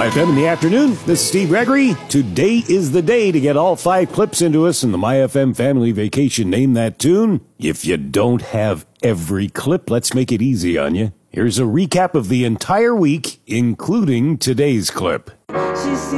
MyFM in the afternoon. This is Steve Gregory. Today is the day to get all 5 clips into us in the MyFM Family Vacation Name That Tune. If you don't have every clip, let's make it easy on you. Here's a recap of the entire week, including today's clip. She's